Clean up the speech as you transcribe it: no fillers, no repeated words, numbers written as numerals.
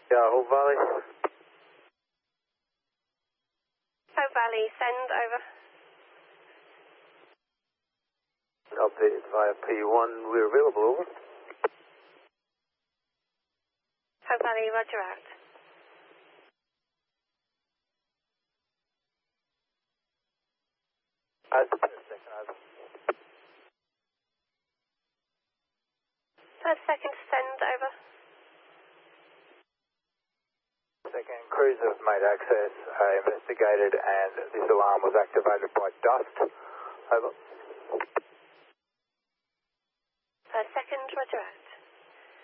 Yeah, Hope Valley. Hope Valley, send over. Update via P1, we're available, over. Hope Valley, roger out. Second, over. Third second, send over. Second, crews have made access, investigated, and this alarm was activated by dust. Over. Third second, roger out.